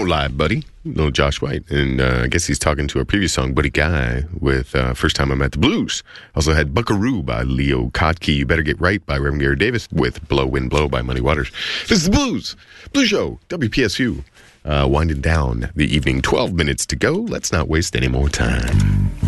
Don't Lie, Buddy. Little Josh White. And I guess he's talking to a previous song, Buddy Guy, with First Time I Met the Blues. Also had Buckaroo by Leo Kottke. You Better Get Right by Reverend Gary Davis, with Blow, Wind, Blow by Muddy Waters. This is the Blues Show, WPSU. Winding down the evening, 12 minutes to go. Let's not waste any more time.